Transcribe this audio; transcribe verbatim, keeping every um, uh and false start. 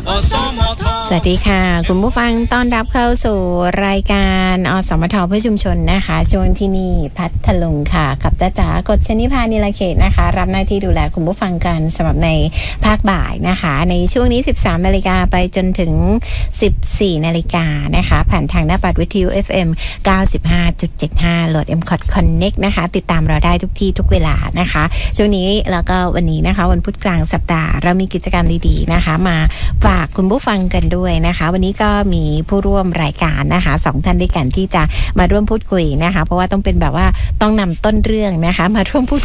สวัสดีค่ะคุณผู้ฟังต้อนรับเข้าสู่รายการอสมทเพื่อชุมชนนะคะช่วงที่นี่พัทลุงค่ะกับจ้าจ๋ากฎชนิพานิลเขตนะคะรับหน้าที่ดูแลคุณผู้ฟังกันสำหรับในภาคบ่ายนะคะในช่วงนี้ สิบสามนาฬิกาไปจนถึง สิบสี่นาฬิกานะคะผ่านทางหน้าปัดวิทยุ เอฟ เอ็ม เก้าสิบห้าจุดเจ็ดห้า โหลด เอ็ม ซี โอ ที Connect นะคะติดตามเราได้ทุกที่ทุกเวลานะคะช่วงนี้แล้วก็วันนี้นะคะวันพุธกลางสัปดาห์เรามีกิจกรรมดีๆนะคะมาฝากคุณผู้ฟังกันด้วยนะคะวันนี้ก็มีผู้ร่วมรายการนะคะสองท่านด้วยกันที่จะมาร่วมพูดคุยนะคะเพราะว่าต้องเป็นแบบว่าต้องนำต้นเรื่องนะคะมาร่วมพูด